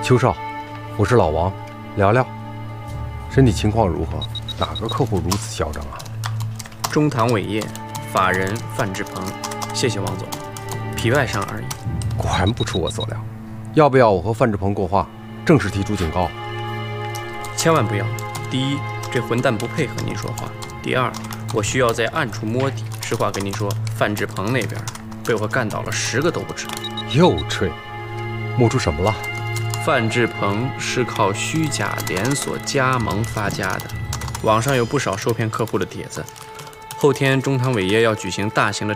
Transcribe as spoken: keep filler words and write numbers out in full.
邱少，我是老王，聊聊，身体情况如何？哪个客户如此嚣张啊？ 中堂伟业，法人范志鹏，谢谢王总，皮外伤而已。 果然不出我所料。要不要我和范志鹏过话，正式提出警告？ 千万不要！第一，这混蛋不配合您说话；第二，我需要在暗处摸底。实话跟您说，范志鹏那边被我干倒了十个都不止。 又吹，摸出什么了？ 范志鹏是靠虚假连锁加盟发家的，网上有不少受骗客户的帖子。后天中堂伟业要举行大型的